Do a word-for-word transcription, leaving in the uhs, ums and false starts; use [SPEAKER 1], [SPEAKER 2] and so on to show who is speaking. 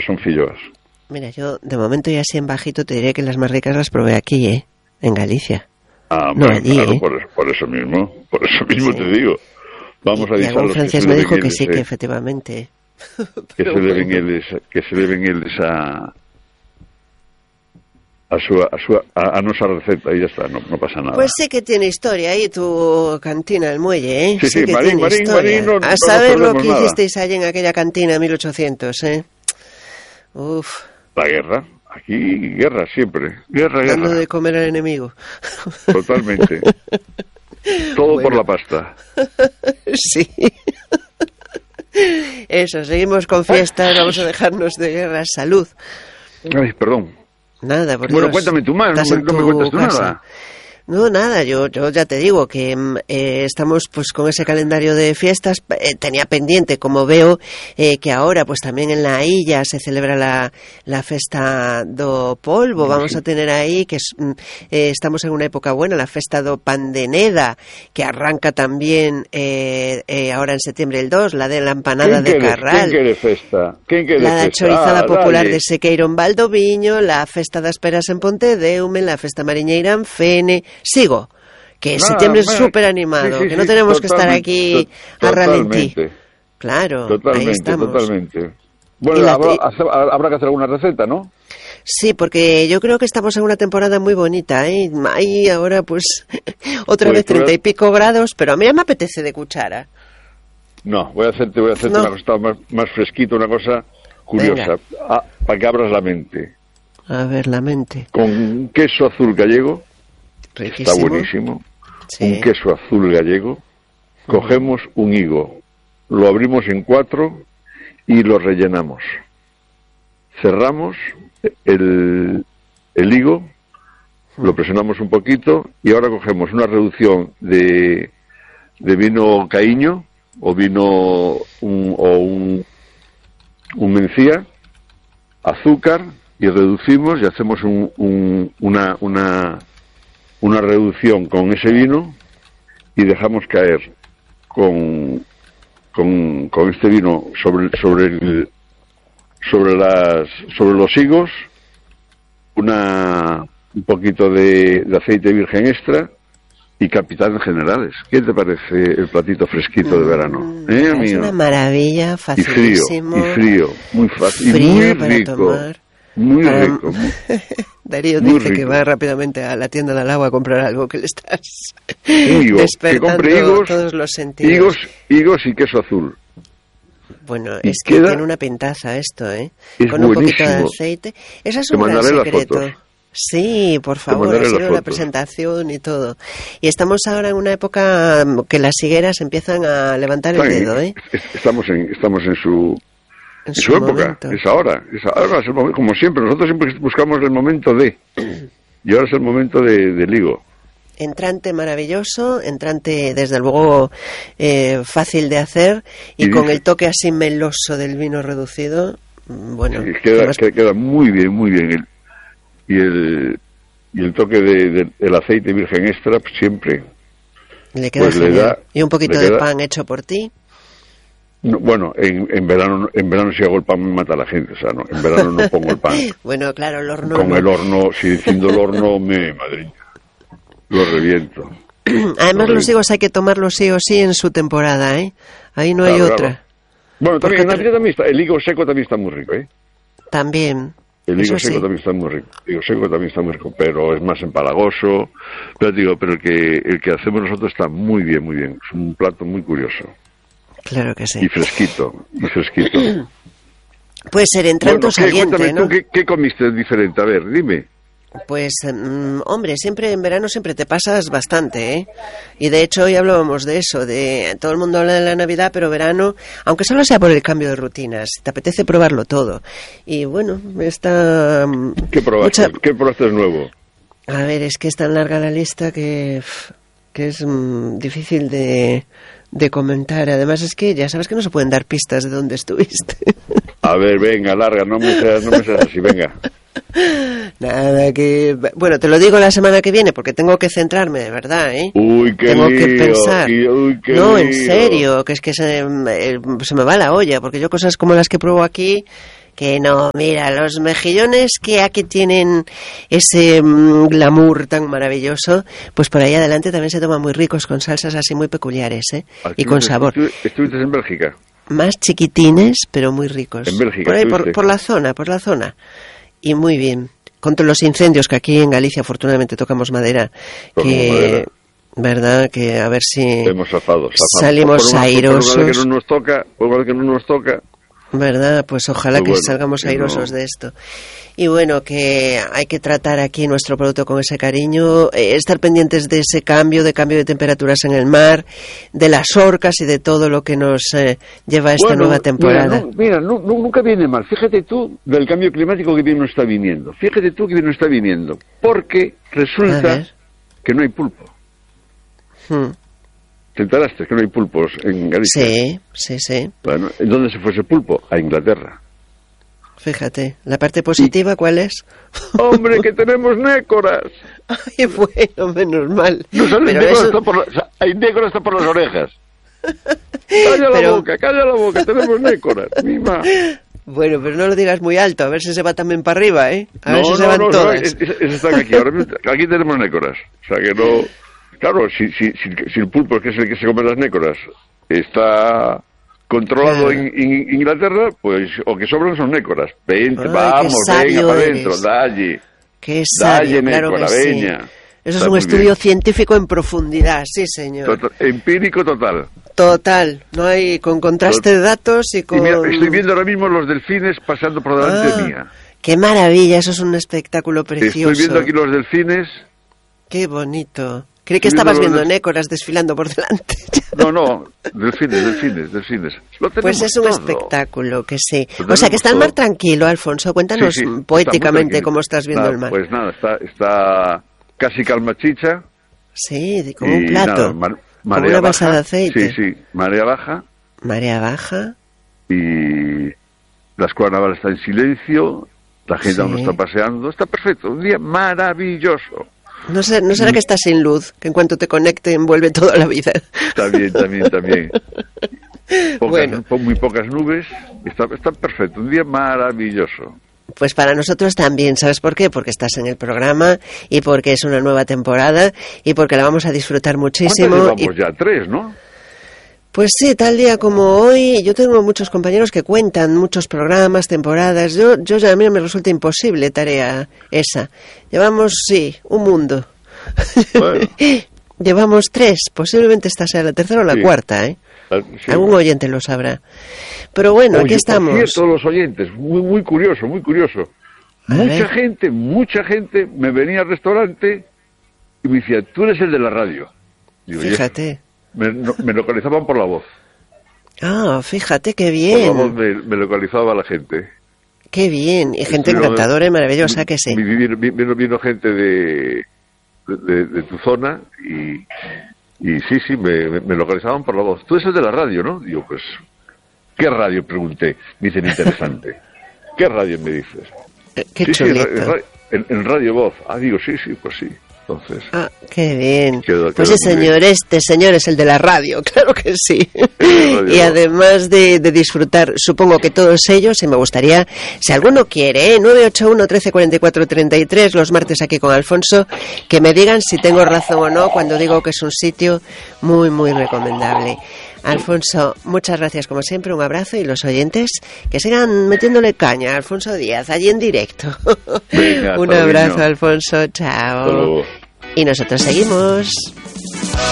[SPEAKER 1] son filloas.
[SPEAKER 2] Mira, yo de momento y así en bajito te diré que las más ricas las probé aquí, ¿eh? En Galicia.
[SPEAKER 1] Ah,
[SPEAKER 2] no
[SPEAKER 1] bueno,
[SPEAKER 2] allí,
[SPEAKER 1] claro,
[SPEAKER 2] ¿eh?
[SPEAKER 1] por, por eso mismo, por eso mismo sí. Te digo. Vamos
[SPEAKER 2] y,
[SPEAKER 1] a
[SPEAKER 2] y algún francés me dijo que sí, que efectivamente.
[SPEAKER 1] Que se, deben ellos, que se deben ellos a... A, su, a, su, a, a nuestra receta y ya está, no, no pasa nada.
[SPEAKER 2] Pues sí que tiene historia ahí tu cantina, el muelle, ¿eh?
[SPEAKER 1] Sí, sí,
[SPEAKER 2] sí que
[SPEAKER 1] Marín,
[SPEAKER 2] tiene
[SPEAKER 1] Marín,
[SPEAKER 2] historia.
[SPEAKER 1] Marín, no,
[SPEAKER 2] a
[SPEAKER 1] no
[SPEAKER 2] saber lo que
[SPEAKER 1] nada.
[SPEAKER 2] hicisteis allí en aquella cantina en mil ochocientos, ¿eh? Uf.
[SPEAKER 1] La guerra, aquí guerra siempre, guerra,
[SPEAKER 2] Dando
[SPEAKER 1] guerra.
[SPEAKER 2] de comer al enemigo.
[SPEAKER 1] Totalmente. Todo bueno. Por la pasta.
[SPEAKER 2] Sí. Eso, seguimos con fiestas, vamos a dejarnos de guerra. Salud.
[SPEAKER 1] Ay, perdón.
[SPEAKER 2] Nada, por
[SPEAKER 1] Bueno,
[SPEAKER 2] Dios,
[SPEAKER 1] cuéntame tú más, no, me, no me cuentas tú casa. Nada.
[SPEAKER 2] No, nada, yo, yo ya te digo que eh, estamos pues con ese calendario de fiestas. Eh, tenía pendiente, como veo, eh, que ahora pues también en la Illa se celebra la, la Festa do Polvo. Vamos sí. a tener ahí, que es, eh, estamos en una época buena, la Festa do Pan de Neda, que arranca también eh, eh, ahora en septiembre el dos, la de la empanada de
[SPEAKER 1] quere,
[SPEAKER 2] Carral.
[SPEAKER 1] ¿Quién quiere festa? ¿Quién quiere
[SPEAKER 2] la
[SPEAKER 1] festa?
[SPEAKER 2] chorizada
[SPEAKER 1] ah,
[SPEAKER 2] popular
[SPEAKER 1] dale.
[SPEAKER 2] de Sequeiro en Valdoviño, la Festa das Peras en Pontedeume, la Festa mariñeira en Fene. Sigo, que
[SPEAKER 1] Ah,
[SPEAKER 2] septiembre es
[SPEAKER 1] man.
[SPEAKER 2] súper animado,
[SPEAKER 1] sí, sí,
[SPEAKER 2] que no
[SPEAKER 1] sí,
[SPEAKER 2] tenemos que estar aquí
[SPEAKER 1] to-
[SPEAKER 2] a ralentí.
[SPEAKER 1] Totalmente.
[SPEAKER 2] Claro,
[SPEAKER 1] Totalmente,
[SPEAKER 2] ahí estamos.
[SPEAKER 1] totalmente. Bueno,
[SPEAKER 2] la,
[SPEAKER 1] habrá, habrá que hacer alguna receta, ¿no?
[SPEAKER 2] Sí, porque yo creo que estamos en una temporada muy bonita, ¿eh? Ahí ahora pues otra
[SPEAKER 1] pues,
[SPEAKER 2] vez treinta y pico grados, pero a mí ya me apetece de cuchara.
[SPEAKER 1] No, voy a hacerte, voy a hacerte
[SPEAKER 2] no.
[SPEAKER 1] una cosa más, más fresquita, una cosa curiosa, ah, para que abras la mente.
[SPEAKER 2] A ver, la mente.
[SPEAKER 1] Con queso azul gallego,
[SPEAKER 2] riquísimo.
[SPEAKER 1] Está buenísimo,
[SPEAKER 2] sí.
[SPEAKER 1] Un queso azul gallego, cogemos un higo, lo abrimos en cuatro y lo rellenamos. Cerramos el, el higo, lo presionamos un poquito y ahora cogemos una reducción de, de vino caíño o vino un, o un, un mencía, azúcar y reducimos y hacemos un, un, una, una, una reducción con ese vino y dejamos caer con, con, con este vino sobre, sobre, el, sobre, las, sobre los higos una, un poquito de, de aceite virgen extra y capitanes generales. ¿Qué te parece el platito fresquito de verano? ¿Eh,
[SPEAKER 2] es
[SPEAKER 1] amigo?
[SPEAKER 2] una maravilla, facilísimo.
[SPEAKER 1] Y frío, y frío, muy fácil,
[SPEAKER 2] frío
[SPEAKER 1] y muy
[SPEAKER 2] para
[SPEAKER 1] rico.
[SPEAKER 2] Tomar.
[SPEAKER 1] Muy
[SPEAKER 2] Para...
[SPEAKER 1] rico. Muy...
[SPEAKER 2] Darío
[SPEAKER 1] muy
[SPEAKER 2] dice
[SPEAKER 1] rico.
[SPEAKER 2] que va rápidamente a la tienda del agua a comprar algo que le estás
[SPEAKER 1] Higo,
[SPEAKER 2] despertando
[SPEAKER 1] que compre higos,
[SPEAKER 2] todos los sentidos.
[SPEAKER 1] Higos, higos y queso azul.
[SPEAKER 2] Bueno,
[SPEAKER 1] y
[SPEAKER 2] es que
[SPEAKER 1] queda...
[SPEAKER 2] tiene una pintaza esto, ¿eh?
[SPEAKER 1] Es
[SPEAKER 2] con un
[SPEAKER 1] buenísimo.
[SPEAKER 2] poquito de aceite. Ese es
[SPEAKER 1] Te
[SPEAKER 2] un gran
[SPEAKER 1] mandaré las
[SPEAKER 2] secreto.
[SPEAKER 1] fotos.
[SPEAKER 2] Sí, por favor, ha sido la presentación y todo. Y estamos ahora en una época que las higueras empiezan a levantar el dedo, ¿eh?
[SPEAKER 1] Estamos en, estamos en su...
[SPEAKER 2] En
[SPEAKER 1] En
[SPEAKER 2] su,
[SPEAKER 1] su época,
[SPEAKER 2] momento.
[SPEAKER 1] es ahora, es ahora es el momento, como siempre, nosotros siempre buscamos el momento de, y ahora es el momento de, del higo.
[SPEAKER 2] Entrante maravilloso, entrante desde luego eh, fácil de hacer y, y con dice, el toque así meloso del vino reducido, bueno.
[SPEAKER 1] Sí, queda,
[SPEAKER 2] más...
[SPEAKER 1] queda muy bien, muy bien, el, y el y el toque de, de, del aceite virgen extra pues, siempre.
[SPEAKER 2] Le queda
[SPEAKER 1] pues,
[SPEAKER 2] genial.
[SPEAKER 1] Le da,
[SPEAKER 2] y un poquito
[SPEAKER 1] de
[SPEAKER 2] queda... pan hecho por ti.
[SPEAKER 1] No, bueno, en, en verano en verano si hago el pan me mata a la gente, o sea, no, en verano no pongo el pan.
[SPEAKER 2] Bueno, claro, el horno
[SPEAKER 1] Con
[SPEAKER 2] no.
[SPEAKER 1] el horno, si diciendo el horno, me madre, lo reviento.
[SPEAKER 2] Además lo los higos hay que tomarlos sí o sí en su temporada, ¿eh? Ahí no
[SPEAKER 1] claro,
[SPEAKER 2] hay
[SPEAKER 1] claro.
[SPEAKER 2] otra.
[SPEAKER 1] Bueno, también, en
[SPEAKER 2] te...
[SPEAKER 1] Navidad también está, el higo seco también está muy rico, ¿eh?
[SPEAKER 2] También.
[SPEAKER 1] El higo
[SPEAKER 2] Eso
[SPEAKER 1] seco
[SPEAKER 2] sí.
[SPEAKER 1] también está muy rico. El higo seco también está muy rico, pero es más empalagoso. Pero digo, pero el que el que hacemos nosotros está muy bien, muy bien. Es un plato muy curioso.
[SPEAKER 2] Claro que sí.
[SPEAKER 1] Y fresquito, y fresquito.
[SPEAKER 2] Puede ser entrante o
[SPEAKER 1] bueno,
[SPEAKER 2] saliente,
[SPEAKER 1] cuéntame,
[SPEAKER 2] ¿no?
[SPEAKER 1] ¿tú qué, qué comiste diferente? A ver, dime.
[SPEAKER 2] Pues, um, hombre, siempre en verano siempre te pasas bastante, ¿eh? Y de hecho hoy hablábamos de eso, de todo el mundo habla de la Navidad, pero verano, aunque solo sea por el cambio de rutinas, te apetece probarlo todo. Y bueno, está... Um,
[SPEAKER 1] ¿Qué probaste?
[SPEAKER 2] mucha...
[SPEAKER 1] ¿Qué probaste nuevo?
[SPEAKER 2] A ver, es que es tan larga la lista que, que es um, difícil de... de comentar. Además es que ya sabes que no se pueden dar pistas de dónde estuviste.
[SPEAKER 1] A ver, venga, larga, no me seas, no me seas así, venga.
[SPEAKER 2] Nada, que... Bueno, te lo digo la semana que viene porque tengo que centrarme, de verdad, ¿eh?
[SPEAKER 1] Uy, qué
[SPEAKER 2] Tengo
[SPEAKER 1] lío,
[SPEAKER 2] que pensar.
[SPEAKER 1] y, uy, qué
[SPEAKER 2] no,
[SPEAKER 1] lío.
[SPEAKER 2] en serio, que es que se, se me va la olla, porque yo cosas como las que pruebo aquí Que no, mira, los mejillones que aquí tienen ese mm, glamour tan maravilloso, pues por ahí adelante también se toman muy ricos con salsas así muy peculiares, ¿eh? Y con sabor.
[SPEAKER 1] ¿Estuviste en Bélgica?
[SPEAKER 2] Más chiquitines, pero muy ricos.
[SPEAKER 1] En Bélgica.
[SPEAKER 2] Por ahí, por, por la zona, por la zona. Y muy bien. Contra los incendios, que aquí en Galicia afortunadamente tocamos madera,
[SPEAKER 1] Tocamos
[SPEAKER 2] que...
[SPEAKER 1] madera.
[SPEAKER 2] ¿Verdad? Que a ver si
[SPEAKER 1] hemos zafado, zafado.
[SPEAKER 2] salimos
[SPEAKER 1] por una,
[SPEAKER 2] airosos.
[SPEAKER 1] Por una vez que no nos toca, por una vez que no nos toca.
[SPEAKER 2] ¿Verdad? Pues ojalá
[SPEAKER 1] Muy
[SPEAKER 2] que
[SPEAKER 1] bueno,
[SPEAKER 2] salgamos
[SPEAKER 1] que
[SPEAKER 2] airosos
[SPEAKER 1] no.
[SPEAKER 2] de esto. Y bueno, que hay que tratar aquí nuestro producto con ese cariño, eh, estar pendientes de ese cambio, de cambio de temperaturas en el mar, de las orcas y de todo lo que nos eh, lleva a esta
[SPEAKER 1] Bueno,
[SPEAKER 2] nueva temporada.
[SPEAKER 1] Mira, no, mira no, no, nunca viene mal. Fíjate tú del cambio climático que bien nos está viniendo. Fíjate tú que bien nos está viniendo. Porque resulta que no hay pulpo.
[SPEAKER 2] Hmm.
[SPEAKER 1] ¿Te enteraste que no hay pulpos en Galicia?
[SPEAKER 2] Sí, sí, sí.
[SPEAKER 1] Bueno, ¿en dónde se fue ese pulpo? A Inglaterra.
[SPEAKER 2] Fíjate, ¿la parte positiva cuál es?
[SPEAKER 1] ¡Hombre, que tenemos nécoras!
[SPEAKER 2] Ay, bueno, menos mal.
[SPEAKER 1] No salen
[SPEAKER 2] Pero
[SPEAKER 1] nécoras
[SPEAKER 2] eso...
[SPEAKER 1] hasta por la- o sea, hay nécoras hasta por las orejas. Calla la
[SPEAKER 2] Pero-
[SPEAKER 1] boca, calla la boca, tenemos nécoras. Mima.
[SPEAKER 2] Bueno, pero no lo digas muy alto, a ver si se va también para arriba, ¿eh? A ver
[SPEAKER 1] No,
[SPEAKER 2] si
[SPEAKER 1] no,
[SPEAKER 2] se van
[SPEAKER 1] no, no,
[SPEAKER 2] todas.
[SPEAKER 1] es- es- es- están aquí, ahora mismo- aquí tenemos nécoras. O sea que no... Claro, si, si, si, si el pulpo, que es el que se come las nécoras, está controlado
[SPEAKER 2] Claro.
[SPEAKER 1] en, en Inglaterra, pues o que sobran son nécoras. Vente,
[SPEAKER 2] Ay, qué
[SPEAKER 1] vamos,
[SPEAKER 2] sabio
[SPEAKER 1] venga para
[SPEAKER 2] eres.
[SPEAKER 1] adentro, dalle.
[SPEAKER 2] Qué sabio,
[SPEAKER 1] Dalle,
[SPEAKER 2] claro
[SPEAKER 1] nécora,
[SPEAKER 2] que sí.
[SPEAKER 1] veña.
[SPEAKER 2] Eso
[SPEAKER 1] Está
[SPEAKER 2] es un
[SPEAKER 1] muy
[SPEAKER 2] estudio
[SPEAKER 1] bien.
[SPEAKER 2] científico en profundidad, sí, señor.
[SPEAKER 1] Total- empírico total.
[SPEAKER 2] Total, no hay con contraste de datos y con...
[SPEAKER 1] Y mira, estoy viendo ahora mismo los delfines pasando por delante
[SPEAKER 2] Ah,
[SPEAKER 1] mía.
[SPEAKER 2] qué maravilla, eso es un espectáculo precioso.
[SPEAKER 1] Estoy viendo aquí los delfines.
[SPEAKER 2] Qué bonito. Creí que
[SPEAKER 1] Estoy
[SPEAKER 2] estabas
[SPEAKER 1] viendo
[SPEAKER 2] viendo
[SPEAKER 1] los del-
[SPEAKER 2] nécoras desfilando por delante.
[SPEAKER 1] No, no, delfines, delfines, delfines. Lo tenemos
[SPEAKER 2] Pues es un
[SPEAKER 1] todo.
[SPEAKER 2] espectáculo, que sí.
[SPEAKER 1] Lo
[SPEAKER 2] O sea, que
[SPEAKER 1] tenemos
[SPEAKER 2] está el mar
[SPEAKER 1] todo.
[SPEAKER 2] tranquilo, Alfonso. Cuéntanos
[SPEAKER 1] Sí, sí, está muy
[SPEAKER 2] poéticamente
[SPEAKER 1] tranquilo.
[SPEAKER 2] cómo estás viendo
[SPEAKER 1] Nada,
[SPEAKER 2] el mar.
[SPEAKER 1] Pues nada, está, está casi calma chicha.
[SPEAKER 2] Sí, de- como
[SPEAKER 1] y
[SPEAKER 2] un plato.
[SPEAKER 1] nada, mar-
[SPEAKER 2] como
[SPEAKER 1] marea
[SPEAKER 2] una bolsa
[SPEAKER 1] baja.
[SPEAKER 2] de aceite.
[SPEAKER 1] Sí, sí, marea baja.
[SPEAKER 2] Marea baja.
[SPEAKER 1] Y la escuadra naval está en silencio. La gente
[SPEAKER 2] Sí.
[SPEAKER 1] aún no está paseando. Está perfecto, un día maravilloso.
[SPEAKER 2] No, sé, no será que estás sin luz, que en cuanto te conecte envuelve toda la vida.
[SPEAKER 1] Está bien, también, también. Pocas,
[SPEAKER 2] Bueno.
[SPEAKER 1] po- muy pocas nubes. Está, está perfecto, un día maravilloso.
[SPEAKER 2] Pues para nosotros también, ¿sabes por qué? Porque estás en el programa y porque es una nueva temporada y porque la vamos a disfrutar muchísimo.
[SPEAKER 1] ¿Cuántas
[SPEAKER 2] y-
[SPEAKER 1] llevamos ya? Tres, ¿no?
[SPEAKER 2] Pues sí, tal día como hoy, yo tengo muchos compañeros que cuentan muchos programas, temporadas. Yo, yo ya a mí me resulta imposible tarea esa. Llevamos, sí, un mundo.
[SPEAKER 1] Bueno.
[SPEAKER 2] Llevamos tres, posiblemente esta sea la tercera o la
[SPEAKER 1] Sí.
[SPEAKER 2] cuarta, ¿eh?
[SPEAKER 1] Ah, sí.
[SPEAKER 2] Algún oyente lo sabrá. Pero bueno,
[SPEAKER 1] Oye,
[SPEAKER 2] aquí estamos.
[SPEAKER 1] Por cierto, los oyentes, muy, muy curioso, muy curioso.
[SPEAKER 2] A
[SPEAKER 1] Mucha
[SPEAKER 2] ver.
[SPEAKER 1] gente, mucha gente me venía al restaurante y me decía, tú eres el de la radio. Digo, "Yes".
[SPEAKER 2] Fíjate.
[SPEAKER 1] Me, no- me localizaban por la voz.
[SPEAKER 2] Ah, fíjate, qué
[SPEAKER 1] Por la voz
[SPEAKER 2] bien.
[SPEAKER 1] me, me localizaba la gente.
[SPEAKER 2] Qué bien. Y gente
[SPEAKER 1] Estuvieron-
[SPEAKER 2] encantadora y maravillosa, que sí.
[SPEAKER 1] vi- Vino, vino, vino gente de, de, de tu zona y, y sí, sí, me, me- me localizaban por la voz. Tú eres el de la radio, ¿no? Digo, pues, ¿qué radio? Pregunté. Me dicen, interesante. ¿Qué radio me dices?
[SPEAKER 2] Eh, Qué
[SPEAKER 1] Sí, sí, en,
[SPEAKER 2] chulito.
[SPEAKER 1] ra- en- en Radio Voz. Ah, digo, sí, sí, pues sí. Entonces,
[SPEAKER 2] Ah, qué bien.
[SPEAKER 1] Quedó-
[SPEAKER 2] Pues
[SPEAKER 1] quedó
[SPEAKER 2] sí,
[SPEAKER 1] muy bien.
[SPEAKER 2] señor, este señor es el de la radio, claro que sí.
[SPEAKER 1] Radio.
[SPEAKER 2] Y además de, de disfrutar, supongo que todos ellos, y me gustaría, si alguno quiere, ¿eh? nueve ocho uno, trece, cuarenta y cuatro, treinta y tres, los martes aquí con Alfonso, que me digan si tengo razón o no cuando digo que es un sitio muy, muy recomendable. Alfonso, muchas gracias como siempre, un abrazo, y los oyentes que sigan metiéndole caña a Alfonso Díaz, allí en directo.
[SPEAKER 1] Venga,
[SPEAKER 2] Un
[SPEAKER 1] hasta
[SPEAKER 2] abrazo,
[SPEAKER 1] luego.
[SPEAKER 2] Alfonso, chao.
[SPEAKER 1] hasta luego.
[SPEAKER 2] Y nosotros seguimos.